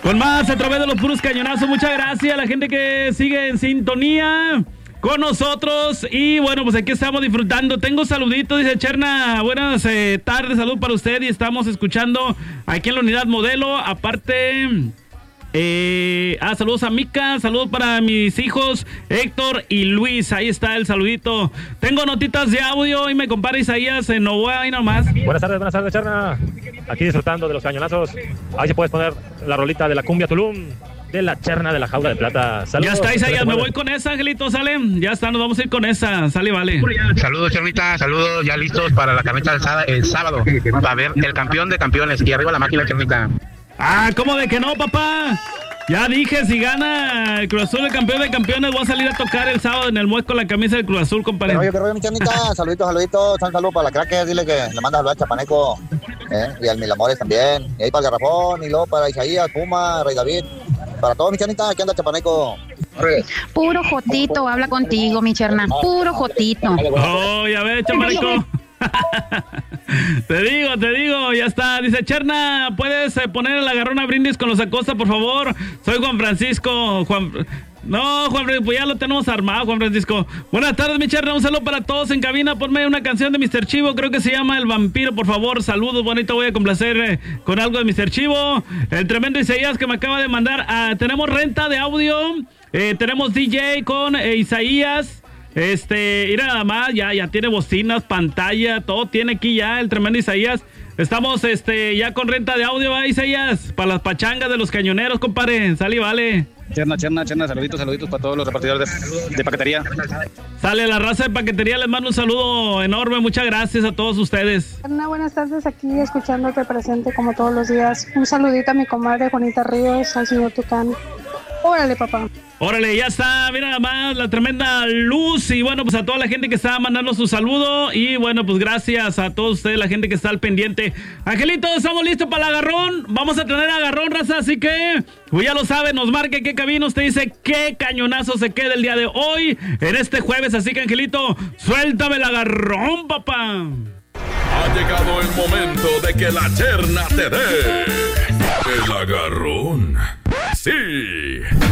Con más a través de los puros cañonazos. Muchas gracias a la gente que sigue en sintonía con nosotros. Y bueno, pues aquí estamos disfrutando. Tengo saluditos, dice Cherna. Buenas tardes, salud para usted. Y estamos escuchando aquí en la unidad modelo. Aparte, saludos a Mica, saludos para mis hijos Héctor y Luis. Ahí está el saludito. Tengo notitas de audio y me compara Isaías en Novoa, ahí nomás. Buenas tardes, Cherna. Aquí disfrutando de los cañonazos. Ahí se puedes poner la rolita de la cumbia Tulum, de la Cherna de la jaula de plata. Saludos. Ya está, Isaías, me voy con esa, Angelito, ¿sale? Ya está, nos vamos a ir con esa, sale, vale. Saludos, Chernita, saludos, ya listos para la carnita el sábado. Va a ver el campeón de campeones. Y arriba la máquina, Chernita. Ah, ¿cómo de que no, papá? Ya dije, si gana el Cruz Azul, el campeón de campeones, voy a salir a tocar el sábado en el Muez con la camisa del Cruz Azul, compadre. Oye, mi Chernita, saluditos, un saludo para la cracker, dile que le manda saludos a Chapaneco, y al Milamores también, y ahí para el Garrafón, y luego para Isaías, Puma, Rey David, para todos, mi Chernita, aquí anda Chapaneco. Puro jotito, habla contigo, mi Cherna, puro jotito. Oh, ya ves, Chapaneco. Te digo, ya está. Dice Cherna, ¿puedes poner el agarrón a brindis con los Acosta, por favor? Soy Juan Francisco. Juan Francisco, pues ya lo tenemos armado, Juan Francisco. Buenas tardes, mi Cherna, un saludo para todos en cabina. Ponme una canción de Mr. Chivo, creo que se llama El Vampiro, por favor. Saludos, bonito, voy a complacer con algo de Mr. Chivo. El tremendo Isaías que me acaba de mandar. Tenemos renta de audio, tenemos DJ con Isaías. Mira nada más, ya tiene bocinas, pantalla, todo tiene aquí ya el tremendo Isaías. Estamos ya con renta de audio, ¿va, Isaías? Para las pachangas de los cañoneros, compadre. Sale y vale. Cherna, saluditos para todos los repartidores de paquetería. Sale la raza de paquetería, les mando un saludo enorme, muchas gracias a todos ustedes. Cherna, buenas tardes, aquí escuchándote presente como todos los días. Un saludito a mi comadre Juanita Ríos, al señor Tucán. Órale, papá. Órale, ya está, mira nada más la tremenda luz. Y bueno, pues a toda la gente que está mandando su saludo. Y bueno, pues gracias a todos ustedes, la gente que está al pendiente. Angelito, estamos listos para el agarrón. Vamos a tener agarrón, raza, así que pues ya lo saben, nos marque qué cabina. Usted dice qué cañonazo se queda el día de hoy, en este jueves. Así que, Angelito, suéltame el agarrón, papá. Ha llegado el momento de que la Cherna te dé el agarrón. Sí.